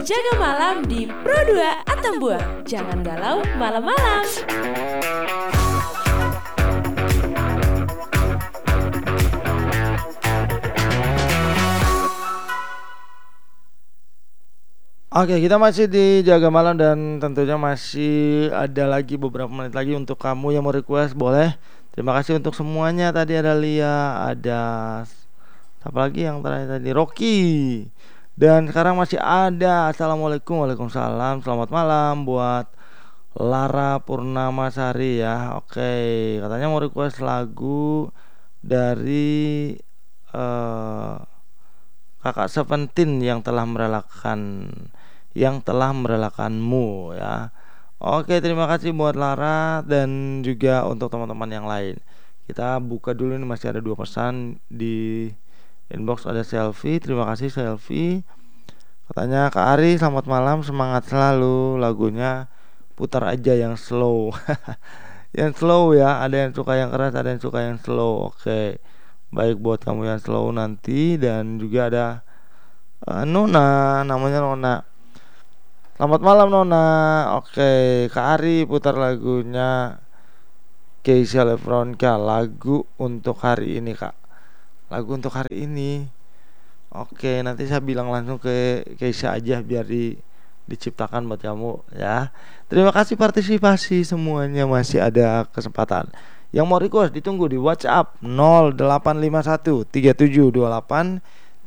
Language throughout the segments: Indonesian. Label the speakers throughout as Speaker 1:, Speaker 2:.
Speaker 1: jaga malam di Pro 2 Atambua. Jangan galau malam-malam.
Speaker 2: Oke, kita masih di Jaga Malam dan tentunya masih ada lagi beberapa menit lagi untuk kamu yang mau request, boleh. Terima kasih untuk semuanya. Tadi ada Lia, ada apa lagi yang terakhir tadi, Rocky. Dan sekarang masih ada Assalamualaikum, Waalaikumsalam. Selamat malam buat Lara Purnamasari ya. Oke, katanya mau request lagu dari Kakak Seventeen yang telah merelakanmu ya. Oke, terima kasih buat Lara dan juga untuk teman-teman yang lain. Kita buka dulu nih, masih ada 2 pesan di inbox. Ada Selfie, terima kasih Selfie. Katanya Kak Ari selamat malam, semangat selalu. Lagunya putar aja yang slow. Yang slow ya, ada yang suka yang keras, ada yang suka yang slow. Oke, baik buat kamu yang slow nanti. Dan juga ada Nona, namanya Nona. Selamat malam Nona. Oke, Kak Ari putar lagunya Keisha Lefronka, lagu untuk hari ini Kak. Lagu untuk hari ini. Oke, nanti saya bilang langsung ke Keisha aja biar diciptakan buat kamu ya. Terima kasih partisipasi semuanya, masih ada kesempatan. Yang mau request ditunggu di WhatsApp 0851 3728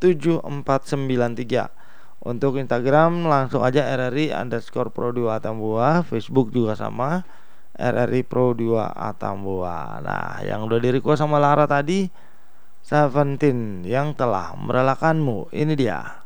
Speaker 2: 7493. Untuk Instagram langsung aja RRI_Pro2 Atambua. Facebook juga sama, RRI Pro 2 Atambua. Nah, yang udah di request sama Lara tadi, Seventeen yang telah merelakanmu. Ini dia.